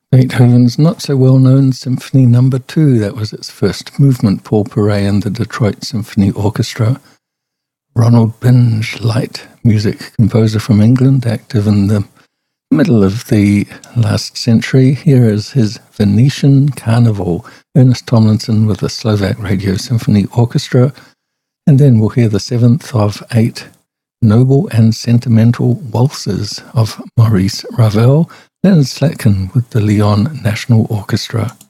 Beethoven's not-so-well-known Symphony No. 2, that was its first movement, Paul Paray and the Detroit Symphony Orchestra. Ronald Binge, light music composer from England, active in the middle of the last century. Here is his Venetian Carnival, Ernest Tomlinson with the Slovak Radio Symphony Orchestra. And then we'll hear the seventh of 8 noble and sentimental waltzes of Maurice Ravel, Leonard Slatkin with the Lyon National Orchestra.